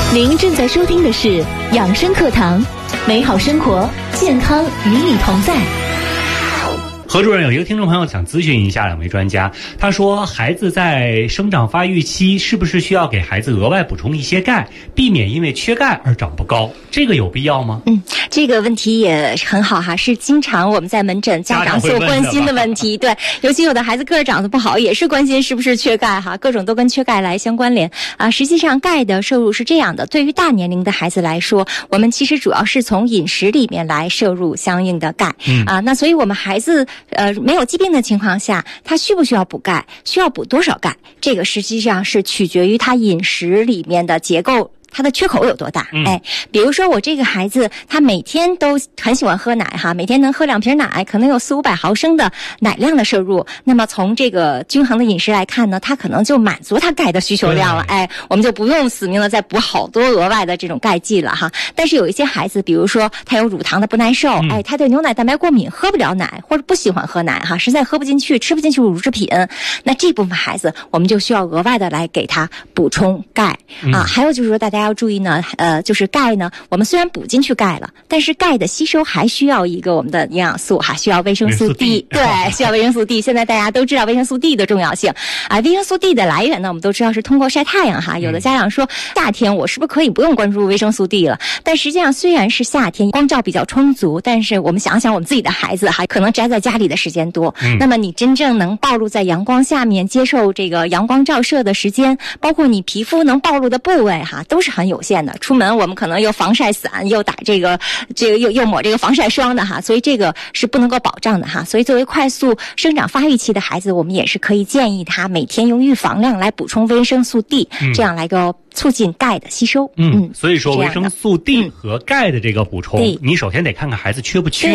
您正在收听的是养生课堂，美好生活，健康与你同在。 何主任，有一个听众朋友想咨询一下两位专家，他说孩子在生长发育期是不是需要给孩子额外补充一些钙，避免因为缺钙而长不高，这个有必要吗？ 这个问题也很好哈，是经常我们在门诊家长所关心的问题。对，尤其有的孩子个儿长得不好，也是关心是不是缺钙哈，各种都跟缺钙来相关联啊。实际上钙的摄入是这样的，对于大年龄的孩子来说，我们其实主要是从饮食里面来摄入相应的钙那所以我们孩子没有疾病的情况下，他需不需要补钙，需要补多少钙，这个实际上是取决于他饮食里面的结构，他的缺口有多大。比如说我这个孩子他每天都很喜欢喝奶哈，每天能喝2瓶奶，可能有400-500毫升的奶量的摄入，那么从这个均衡的饮食来看呢，他可能就满足他钙的需求量了。我们就不用死命的再补好多额外的这种钙剂了哈。但是有一些孩子，比如说他有乳糖的不耐受，他对牛奶蛋白过敏，喝不了奶，或者不喜欢喝奶哈，实在喝不进去，吃不进去乳制品，那这部分孩子我们就需要额外的来给他补充钙还有就是说大家要注意呢，就是钙呢，我们虽然补进去钙了，但是钙的吸收还需要一个我们的营养素哈，需要维生素 D。对，需要维生素 D。现在大家都知道维生素 D 的重要性维生素 D 的来源呢，我们都知道是通过晒太阳哈。有的家长说夏天我是不是可以不用关注维生素 D 了？但实际上虽然是夏天光照比较充足，但是我们想想我们自己的孩子哈，可能宅在家里的时间多，那么你真正能暴露在阳光下面接受这个阳光照射的时间，包括你皮肤能暴露的部位哈，都是很有限的。出门我们可能又防晒伞，又打这个又抹这个防晒霜的哈，所以这个是不能够保障的哈。所以作为快速生长发育期的孩子，我们也是可以建议他每天用预防量来补充维生素 D，这样来个促进钙的吸收。 所以说维生素 D 和钙的这个补充，你首先得看看孩子缺不缺。